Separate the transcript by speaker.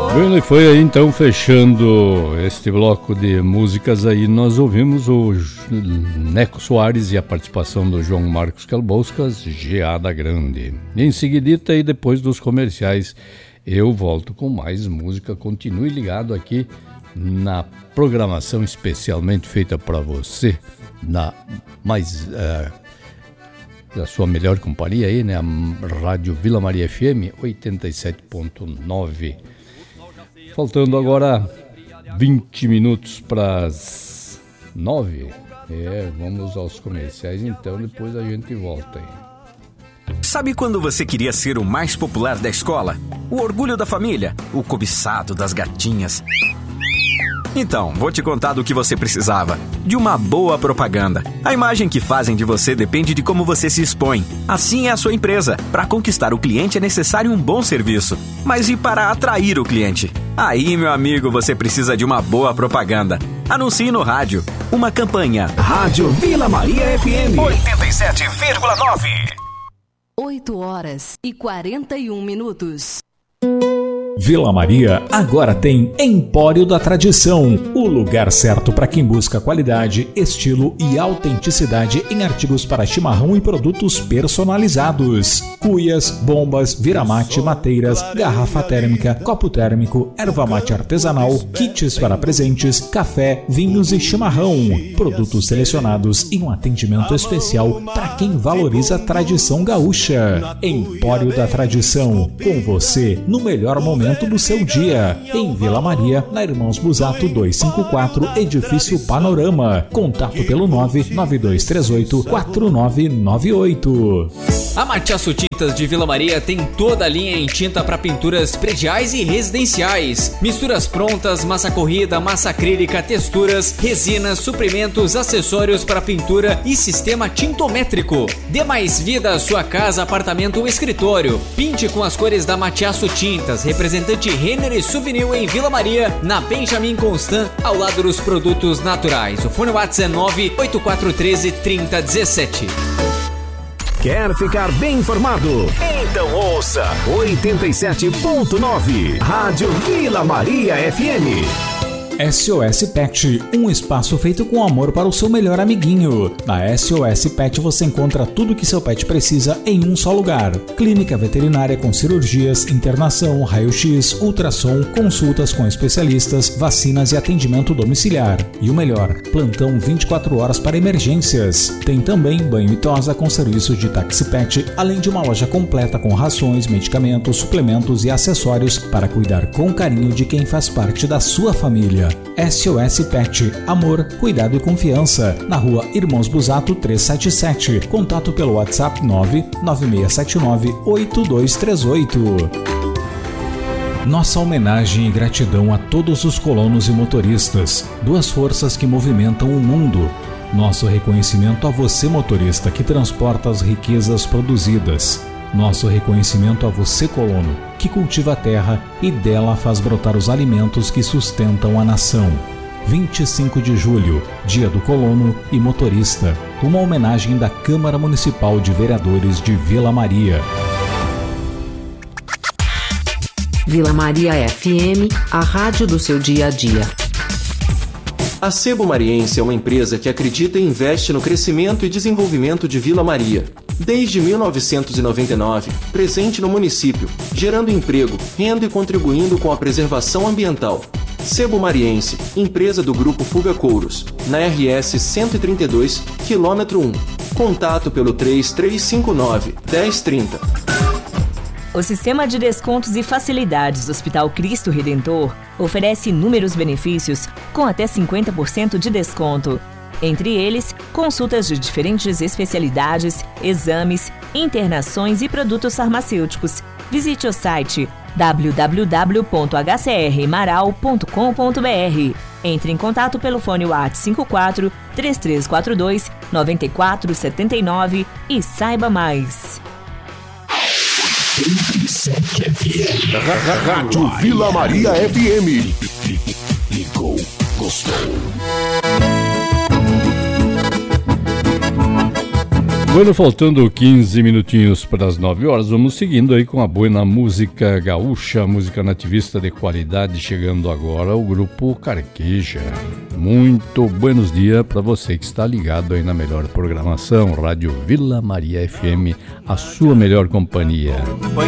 Speaker 1: Bueno, e foi aí então, fechando este bloco de músicas aí, nós ouvimos o Neco Soares e a participação do João Marcos Calboscas, Geada Grande. Em seguidita, e depois dos comerciais, eu volto com mais música. Continue ligado aqui na programação especialmente feita para você, na sua melhor companhia aí, né? A Rádio Vila Maria FM 87.9. Faltando agora 20 minutos para as 9. Vamos aos comerciais então, depois a gente volta aí.
Speaker 2: Sabe quando você queria ser o mais popular da escola? O orgulho da família? O cobiçado das gatinhas? Então, vou te contar do que você precisava. De uma boa propaganda. A imagem que fazem de você depende de como você se expõe. Assim é a sua empresa. Para conquistar o cliente é necessário um bom serviço. Mas e para atrair o cliente? Aí, meu amigo, você precisa de uma boa propaganda. Anuncie no rádio. Uma campanha.
Speaker 3: Rádio Vila Maria FM
Speaker 2: 87,9.
Speaker 4: 8h41.
Speaker 5: Vila Maria agora tem Empório da Tradição, o lugar certo para quem busca qualidade, estilo e autenticidade em artigos para chimarrão e produtos personalizados. Cuias, bombas, viramate, mateiras, garrafa térmica, copo térmico, erva mate artesanal, kits para presentes, café, vinhos e chimarrão. Produtos selecionados e um atendimento especial para quem valoriza a tradição gaúcha. Empório da Tradição, com você no melhor momento do seu dia, em Vila Maria, na Irmãos Busato 254, Edifício Panorama. Contato pelo 99238-4998.
Speaker 6: A Matiaço Tintas de Vila Maria tem toda a linha em tinta para pinturas prediais e residenciais. Misturas prontas, massa corrida, massa acrílica, texturas, resinas, suprimentos, acessórios para pintura e sistema tintométrico. Dê mais vida à sua casa, apartamento ou escritório. Pinte com as cores da Matiaço Tintas, representante Renner e Souvenir em Vila Maria, na Benjamin Constant, ao lado dos produtos naturais. O fone WhatsApp é 98413-3017.
Speaker 3: Quer ficar bem informado? Então ouça 87.9 Rádio Vila Maria FM.
Speaker 5: SOS Pet, um espaço feito com amor para o seu melhor amiguinho. Na SOS Pet você encontra tudo que seu pet precisa em um só lugar. Clínica veterinária com cirurgias, internação, raio-x, ultrassom, consultas com especialistas, vacinas e atendimento domiciliar. E o melhor, plantão 24 horas para emergências. Tem também banho e tosa com serviço de táxi pet, além de uma loja completa com rações, medicamentos, suplementos e acessórios para cuidar com carinho de quem faz parte da sua família. SOS Pet, amor, cuidado e confiança. Na rua Irmãos Busato 377. Contato pelo WhatsApp 99679-8238. Nossa homenagem e gratidão a todos os colonos e motoristas, duas forças que movimentam o mundo. Nosso reconhecimento a você, motorista, que transporta as riquezas produzidas. Nosso reconhecimento a você, colono, que cultiva a terra e dela faz brotar os alimentos que sustentam a nação. 25 de julho, Dia do Colono e Motorista. Uma homenagem da Câmara Municipal de Vereadores de Vila Maria.
Speaker 4: Vila Maria FM, a rádio do seu dia a dia.
Speaker 7: A Sebo Mariense é uma empresa que acredita e investe no crescimento e desenvolvimento de Vila Maria. Desde 1999, presente no município, gerando emprego, renda e contribuindo com a preservação ambiental. Sebo Mariense, empresa do Grupo Fuga Couros, na RS 132, quilômetro 1. Contato pelo 3359-1030.
Speaker 8: O Sistema de Descontos e Facilidades do Hospital Cristo Redentor oferece inúmeros benefícios com até 50% de desconto. Entre eles, consultas de diferentes especialidades, exames, internações e produtos farmacêuticos. Visite o site www.hcrmaral.com.br. Entre em contato pelo fone WhatsApp 54 3342 9479 e saiba mais.
Speaker 3: Rádio Vila Maria FM. Ligou, gostou.
Speaker 1: Bueno, faltando 15 minutinhos para as 9 horas, vamos seguindo aí com a buena música gaúcha, música nativista de qualidade, chegando agora o grupo Carqueja. Muito buenos dias para você que está ligado aí na melhor programação, Rádio Vila Maria FM, a sua melhor companhia.